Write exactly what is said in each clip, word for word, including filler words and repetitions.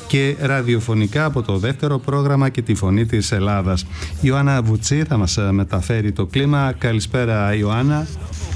και ραδιοφωνικά από το δεύτερο πρόγραμμα και τη Φωνή της Ελλάδας. Η Ιωάννα Βουτσή θα μας μεταφέρει το κλίμα. Καλησπέρα, Ιωάννα.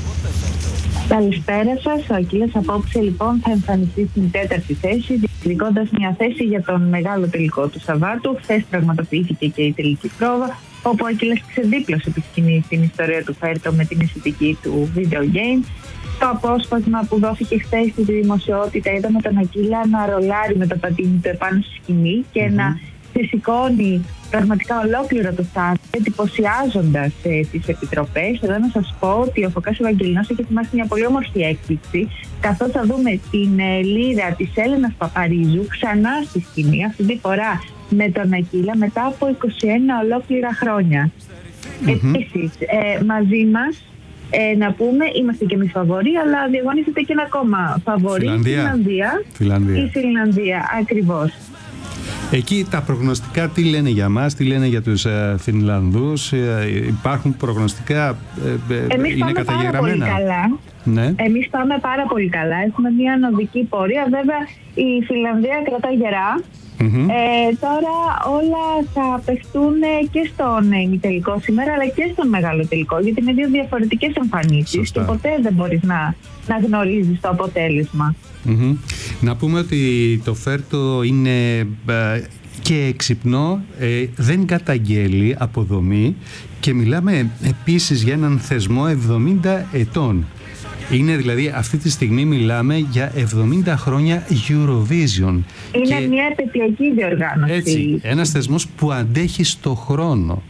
Καλησπέρα σας. Ο Ακύλας απόψε λοιπόν θα εμφανιστεί στην τέταρτη θέση, διεκδικώντας μια θέση για τον μεγάλο τελικό του Σαββάτου. Χθες πραγματοποιήθηκε και η τελική πρόβα, όπου ο Ακύλας ξεδίπλωσε επί σκηνή στην ιστορία του Φέρτο με την αισθητική του video game. Το απόσπασμα που δόθηκε χθες στη δημοσιότητα, είδαμε τον Ακύλα να ρολάρει με το πατίνι του επάνω στη σκηνή και mm-hmm. να σηκώνει πραγματικά ολόκληρο το στάδιο, εντυπωσιάζοντας ε, τις επιτροπές. Εδώ να σας πω ότι ο Φωκάς Ευαγγελινός έχει ετοιμάσει μια πολύ όμορφη έκπληξη, καθώς θα δούμε την ε, λύρα της Έλενας Παπαρίζου ξανά στη σκηνή, αυτή τη φορά με τον Ακύλα, μετά από είκοσι ένα ολόκληρα χρόνια. Mm-hmm. Επίσης, ε, μαζί μας, ε, να πούμε, είμαστε και εμείς φαβοροί, αλλά διαγωνίζεται και ένα ακόμα φαβορί, η Φιλανδία. Φιλανδία. Η Φιλανδία, ακριβώς. Εκεί τα προγνωστικά τι λένε για μας, τι λένε για τους ε, Φινλανδούς, ε, υπάρχουν προγνωστικά, ε, ε, Εμείς είναι πάμε πάρα πολύ καλά. Ναι. Εμείς πάμε πάρα πολύ καλά. Έχουμε μια ανωδική πορεία. Βέβαια η Φιλανδία κρατά γερά. Mm-hmm. Ε, τώρα όλα θα παιχτούν και στον ημιτελικό σήμερα, αλλά και στον μεγάλο τελικό, γιατί είναι δύο διαφορετικές εμφανίσεις και ποτέ δεν μπορείς να, να γνωρίζεις το αποτέλεσμα. Mm-hmm. Να πούμε ότι το Φέρτο είναι ε, και εξυπνό, ε, δεν καταγγέλει αποδομή και μιλάμε επίσης για έναν θεσμό εβδομήντα ετών. Είναι δηλαδή, αυτή τη στιγμή μιλάμε για εβδομήντα χρόνια Eurovision. Είναι και μια επαιτειακή διοργάνωση. Έτσι, ένας θεσμός που αντέχει στο χρόνο.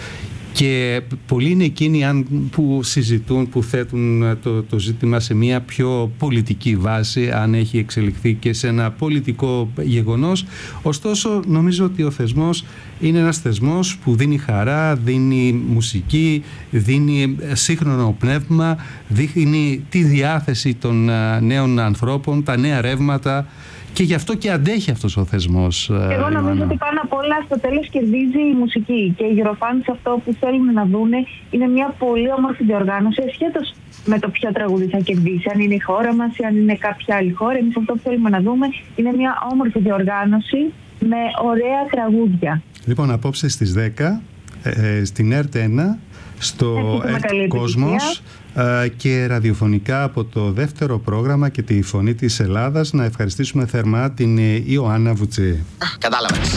Και πολλοί είναι εκείνοι που συζητούν, που θέτουν το, το ζήτημα σε μια πιο πολιτική βάση, αν έχει εξελιχθεί και σε ένα πολιτικό γεγονός. Ωστόσο, νομίζω ότι ο θεσμός είναι ένας θεσμός που δίνει χαρά, δίνει μουσική, δίνει σύγχρονο πνεύμα, δείχνει τη διάθεση των νέων ανθρώπων, τα νέα ρεύματα. Και γι' αυτό και αντέχει αυτός ο θεσμός. Εγώ νομίζω ότι πάνω απ' όλα στο τέλος κερδίζει η μουσική. Και οι Eurofans αυτό που θέλουν να δούνε είναι μια πολύ όμορφη διοργάνωση, ασχέτως με το ποιο τραγούδι θα κερδίσει. Αν είναι η χώρα μας ή αν είναι κάποια άλλη χώρα. Εμείς αυτό που θέλουμε να δούμε είναι μια όμορφη διοργάνωση με ωραία τραγούδια. Λοιπόν, απόψε στις δέκα ε, στην ΕΡΤ ένα, στο ΕΡΤ Κόσμος και ραδιοφωνικά από το δεύτερο πρόγραμμα και τη Φωνή της Ελλάδας. Να ευχαριστήσουμε θερμά την Ιωάννα Βουτσή. Κατάλαβες.